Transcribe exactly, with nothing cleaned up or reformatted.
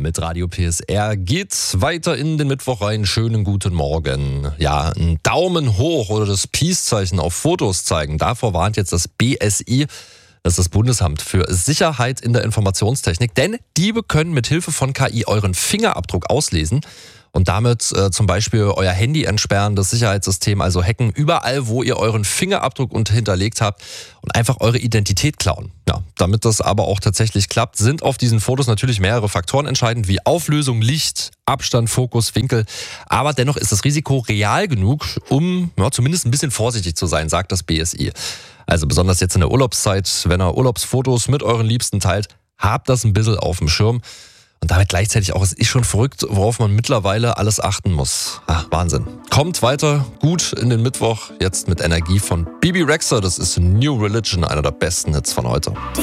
mit Radio P S R geht's weiter in den Mittwoch rein. Schönen guten Morgen. Ja, ein Daumen hoch oder das Peace-Zeichen auf Fotos zeigen. Davor warnt jetzt das B S I, das ist das Bundesamt für Sicherheit in der Informationstechnik. Denn Diebe können mit Hilfe von K I euren Fingerabdruck auslesen und damit äh, zum Beispiel euer Handy entsperren, das Sicherheitssystem also hacken, überall, wo ihr euren Fingerabdruck und hinterlegt habt und einfach eure Identität klauen. Ja, damit das aber auch tatsächlich klappt, sind auf diesen Fotos natürlich mehrere Faktoren entscheidend, wie Auflösung, Licht, Abstand, Fokus, Winkel. Aber dennoch ist das Risiko real genug, um ja, zumindest ein bisschen vorsichtig zu sein, sagt das B S I. Also besonders jetzt in der Urlaubszeit, wenn ihr Urlaubsfotos mit euren Liebsten teilt, habt das ein bisschen auf dem Schirm. Und damit gleichzeitig auch, es ist schon verrückt, worauf man mittlerweile alles achten muss. Ach, Wahnsinn. Kommt weiter gut in den Mittwoch, jetzt mit Energie von Bibi Rexha. Das ist New Religion, einer der besten Hits von heute.